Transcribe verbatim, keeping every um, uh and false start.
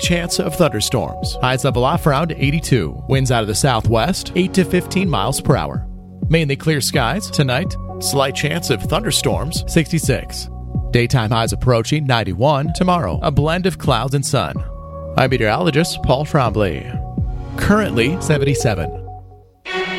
chance of thunderstorms. Highs level off around eighty-two. Winds out of the southwest, eight to fifteen miles per hour. Mainly clear skies tonight. Slight chance of thunderstorms, sixty-six. Daytime highs approaching ninety-one. Tomorrow, a blend of clouds and sun. I'm meteorologist Paul Trombley. Currently seventy-seven.